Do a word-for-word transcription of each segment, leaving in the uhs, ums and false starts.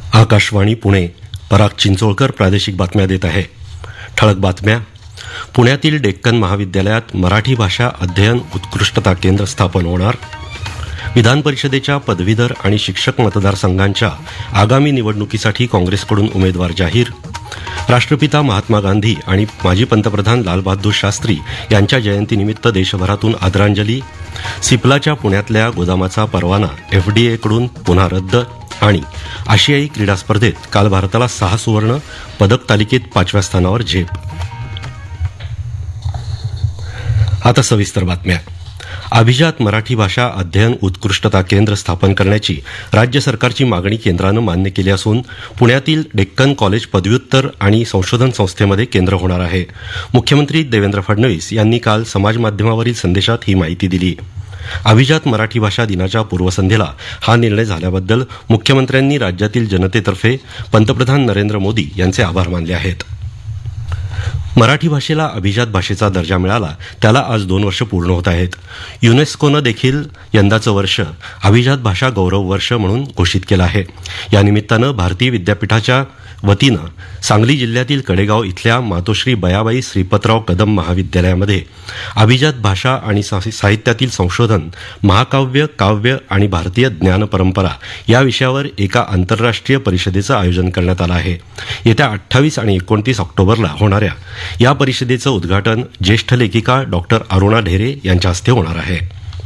आकाशवाणी पुणे. पराग चिंचोळकर प्रादेशिक बातम्या देत आहे. ठळक बातम्या. पुण्यातील डेक्कन महाविद्यालयात मराठी भाषा अध्ययन उत्कृष्टता केंद्र स्थापन होणार. विधान परिषदेच्या पदवीधर आणि शिक्षक मतदारसंघांच्या आगामी निवडणुकीसाठी काँग्रेसकडून उमेदवार जाहीर. राष्ट्रपिता महात्मा गांधी आणि माजी पंतप्रधान लालबहादूर शास्त्री यांच्या जयंतीनिमित्त देशभरातून आदरांजली. सिप्लाच्या पुण्यातल्या गोदामाचा परवाना एफडीएकडून पुन्हा रद्द. आणि आशियाई क्रीडा स्पर्धेत काल भारताला सहा सुवर्ण, पदक तालिकेत पाचव्या स्थानावर झेप. आता सविस्तर बातम्या. अभिजात मराठी भाषा अध्ययन उत्कृष्टता केंद्र स्थापन करण्याची राज्य सरकारची मागणी केंद्रानं मान्य केली असून पुण्यातील डेक्कन कॉलेज पदव्युत्तर आणि संशोधन संस्थेमध्ये केंद्र होणार आहे. मुख्यमंत्री देवेंद्र फडणवीस यांनी काल समाजमाध्यमावरील संदेशात ही माहिती दिली. अभिजात मराठी भाषा दिनाच्या पूर्वसंध्येला हा निर्णय झाल्याबद्दल मुख्यमंत्र्यांनी राज्यातील जनतेतर्फे पंतप्रधान नरेंद्र मोदी यांचे आभार मानले आहेत. मराठी भाषेला अभिजात भाषेचा दर्जा मिळाला त्याला आज दोन वर्ष पूर्ण होत आहेत. युनेस्कोनं देखील यंदाचं वर्ष अभिजात भाषा गौरव वर्ष म्हणून घोषित केलं आहे. या निमित्तानं भारतीय विद्यापीठाच्या वतीनं सांगली जिल्ह्यातील कडेगाव इथल्या मातोश्री बयाबाई श्रीपतराव कदम महाविद्यालयामध्ये अभिजात भाषा आणि साहित्यातील संशोधन, महाकाव्य, काव्य आणि भारतीय ज्ञानपरंपरा या विषयावर एका आंतरराष्ट्रीय परिषदेचं आयोजन करण्यात आलं आहे. येत्या अठ्ठावीस आणि एकोणतीस ऑक्टोबरला होणाऱ्या या परिषदेचं उद्घाटन ज्येष्ठ लेखिका डॉक्टर अरुणा ढेरे यांच्या हस्ते होणार आहे.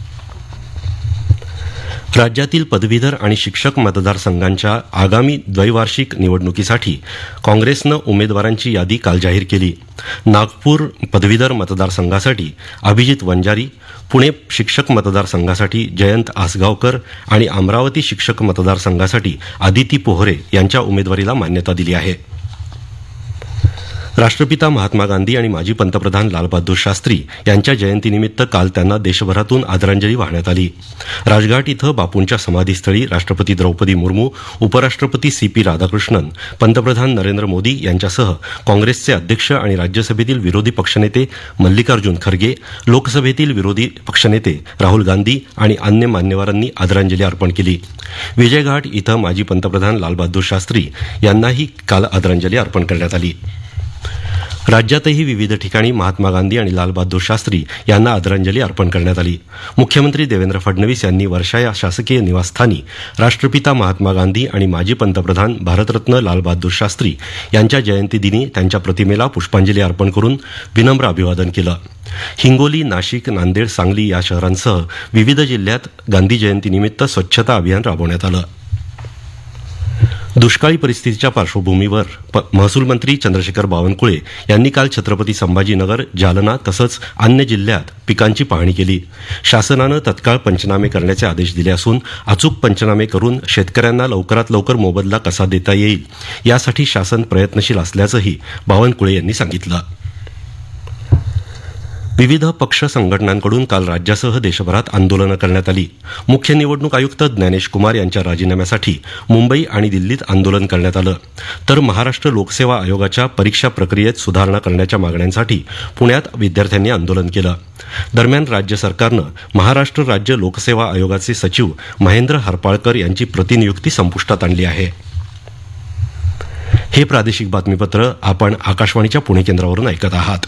राज्यातील पदवीधर आणि शिक्षक मतदारसंघांच्या आगामी द्वैवार्षिक निवडणुकीसाठी काँग्रेसनं उमेदवारांची यादी काल जाहीर केली. नागपूर पदवीधर मतदारसंघासाठी अभिजित वंजारी, पुणे शिक्षक मतदारसंघासाठी जयंत आसगावकर आणि अमरावती शिक्षक मतदारसंघासाठी आदिती पोहरे यांच्या उमेदवारीला मान्यता दिली आहे. राष्ट्रपिता महात्मा गांधी आणि माजी पंतप्रधान लालबहादूर शास्त्री यांच्या जयंतीनिमित्त काल त्यांना देशभरातून आदरांजली वाहण्यात आली. राजघाट इथं बापूंच्या समाधीस्थळी राष्ट्रपती द्रौपदी मुर्मू, उपराष्ट्रपती सी पी राधाकृष्णन, पंतप्रधान नरेंद्र मोदी यांच्यासह काँग्रेसचे अध्यक्ष आणि राज्यसभेतील विरोधी पक्षनेते मल्लिकार्जुन खरगे, लोकसभेतील विरोधी पक्षनेते राहुल गांधी आणि अन्य मान्यवरांनी आदरांजली अर्पण केली. विजयघाट इथं माजी पंतप्रधान लालबहादूर शास्त्री यांनाही काल आदरांजली अर्पण करण्यात आली. राज्यातही विविध ठिकाणी महात्मा गांधी आणि लालबहादूर शास्त्री यांना आदरांजली अर्पण करण्यात आली. मुख्यमंत्री देवेंद्र फडणवीस यांनी वर्षा या शासकीय निवासस्थानी राष्ट्रपिता महात्मा गांधी आणि माजी पंतप्रधान भारतरत्न लालबहादूर शास्त्री यांच्या जयंतीदिनी त्यांच्या प्रतिमेला पुष्पांजली अर्पण करून विनम्र अभिवादन केलं. हिंगोली, नाशिक, नांदेड, सांगली या शहरांसह विविध जिल्ह्यात गांधी जयंतीनिमित्त स्वच्छता अभियान राबवण्यात आलं. दुष्काळी परिस्थितीच्या पार्श्वभूमीवर महसूल मंत्री चंद्रशेखर बावनकुळे यांनी काल छत्रपती संभाजीनगर, जालना तसंच अन्य जिल्ह्यात पिकांची पाहणी केली. शासनानं तत्काळ पंचनामे करण्याचे आदेश दिले असून अचूक पंचनामे करून शेतकऱ्यांना लवकरात लवकर मोबदला कसा देता येईल यासाठी शासन प्रयत्नशील असल्याचंही बावनकुळे यांनी सांगितलं. विविध पक्ष संघटनांकडून काल राज्यासह देशभरात आंदोलनं करण्यात आली. मुख्य निवडणूक आयुक्त ज्ञानेश कुमार यांच्या राजीनाम्यासाठी मुंबई आणि दिल्लीत आंदोलन करण्यात आलं. तर महाराष्ट्र लोकसेवा आयोगाच्या परीक्षा प्रक्रियेत सुधारणा करण्याच्या मागण्यांसाठी पुण्यात विद्यार्थ्यांनी आंदोलन केलं. दरम्यान राज्य सरकारनं महाराष्ट्र राज्य लोकसेवा आयोगाचे सचिव महेंद्र हरपाळकर यांची प्रतिनियुक्ती संपुष्टात आणली आहे. हे प्रादेशिक बातमीपत्र आपण आकाशवाणीच्या पुणे केंद्रावरून ऐकत आहात.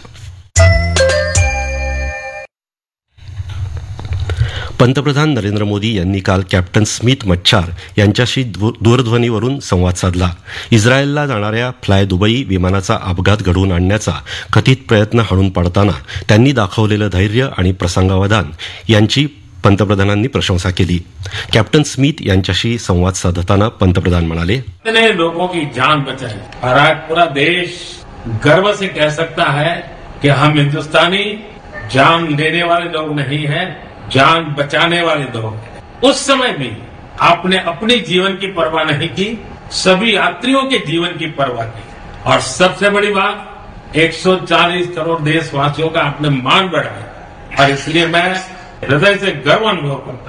पंतप्रधान नरेंद्र मोदी यांनी काल कॅप्टन स्मिथ मच्छार यांच्याशी दूरध्वनीवरून संवाद साधला. इस्रायलला जाणाऱ्या फ्लाय दुबई विमानाचा अपघात घडवून आणण्याचा कथित प्रयत्न हाणून पाडताना त्यांनी दाखवलेलं धैर्य आणि प्रसंगावधान यांची पंतप्रधानांनी प्रशंसा केली. कॅप्टन स्मिथ यांच्याशी संवाद साधताना पंतप्रधान म्हणाले, लोगों की जान बचाई और आज पूरा देश गर्व से कह सकता है कि हम हिंदुस्तानी जान लेने वाले लोग नहीं हैं, जान बचाने वाले लोग. उस समय भी आपने अपने जीवन की परवाह नहीं की, सभी यात्रियों के जीवन की परवाह की. और सबसे बड़ी बात, एक सौ चालीस करोड़ देशवासियों का आपने मान बढ़ाया. और इसलिए मैं हृदय से गर्व अनुभव करता